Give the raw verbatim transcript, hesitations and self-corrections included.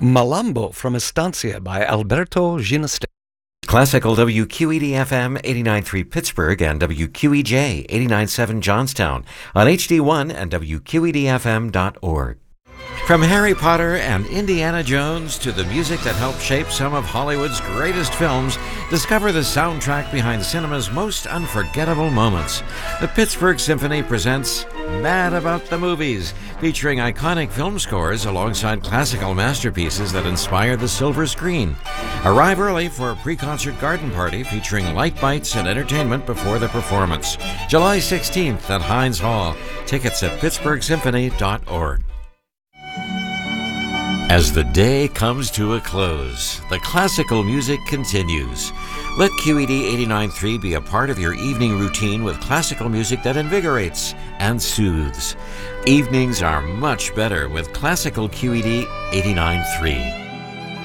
Malambo from Estancia by Alberto Ginastera. Classical W Q E D F M eighty-nine point three Pittsburgh and W Q E J eighty-nine point seven Johnstown on H D one and W Q E D F M dot org. From Harry Potter and Indiana Jones to the music that helped shape some of Hollywood's greatest films, discover the soundtrack behind cinema's most unforgettable moments. The Pittsburgh Symphony presents Mad About the Movies, featuring iconic film scores alongside classical masterpieces that inspired the silver screen. Arrive early for a pre-concert garden party featuring light bites and entertainment before the performance. July sixteenth at Heinz Hall. Tickets at Pittsburgh Symphony dot org. As the day comes to a close, the classical music continues. Let Q E D eighty-nine point three be a part of your evening routine with classical music that invigorates and soothes. Evenings are much better with classical Q E D eighty-nine point three.